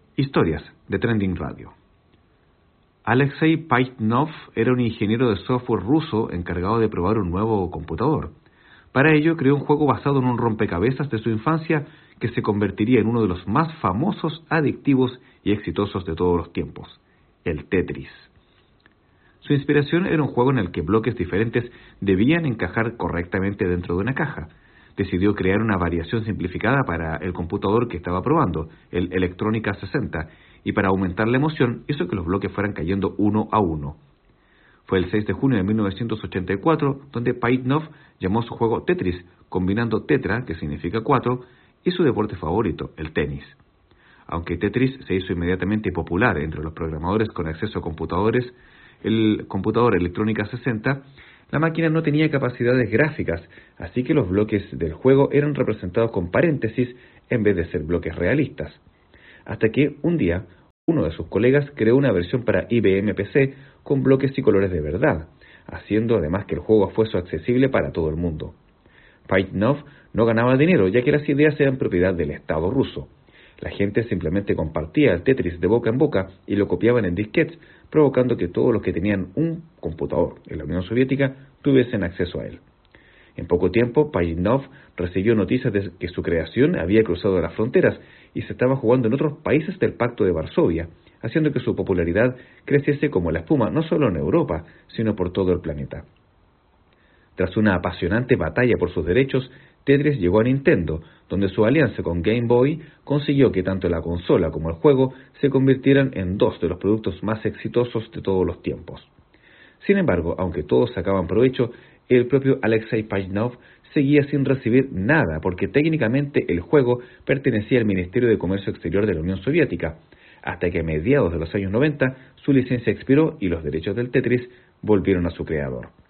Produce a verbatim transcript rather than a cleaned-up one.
Historias de Trending Radio. Alexei Pajitnov era un ingeniero de software ruso encargado de probar un nuevo computador. Para ello creó un juego basado en un rompecabezas de su infancia que se convertiría en uno de los más famosos, adictivos y exitosos de todos los tiempos, el Tetris. Su inspiración era un juego en el que bloques diferentes debían encajar correctamente dentro de una caja. Decidió crear una variación simplificada para el computador que estaba probando, el Electrónica sesenta, y para aumentar la emoción hizo que los bloques fueran cayendo uno a uno. Fue el seis de junio de mil novecientos ochenta y cuatro donde Pajitnov llamó su juego Tetris, combinando tetra, que significa cuatro, y su deporte favorito, el tenis. Aunque Tetris se hizo inmediatamente popular entre los programadores con acceso a computadores, el computador Electrónica sesenta, la máquina no tenía capacidades gráficas, así que los bloques del juego eran representados con paréntesis en vez de ser bloques realistas. Hasta que, un día, uno de sus colegas creó una versión para I B M P C con bloques y colores de verdad, haciendo además que el juego fuese accesible para todo el mundo. Pajitnov no ganaba dinero, ya que las ideas eran propiedad del Estado ruso. La gente simplemente compartía el Tetris de boca en boca y lo copiaban en disquetes, provocando que todos los que tenían un computador en la Unión Soviética tuviesen acceso a él. En poco tiempo, Pajitnov recibió noticias de que su creación había cruzado las fronteras y se estaba jugando en otros países del Pacto de Varsovia, haciendo que su popularidad creciese como la espuma no solo en Europa, sino por todo el planeta. Tras una apasionante batalla por sus derechos, Tetris llegó a Nintendo, donde su alianza con Game Boy consiguió que tanto la consola como el juego se convirtieran en dos de los productos más exitosos de todos los tiempos. Sin embargo, aunque todos sacaban provecho, el propio Alexei Pajitnov seguía sin recibir nada porque técnicamente el juego pertenecía al Ministerio de Comercio Exterior de la Unión Soviética, hasta que a mediados de los años noventa su licencia expiró y los derechos del Tetris volvieron a su creador.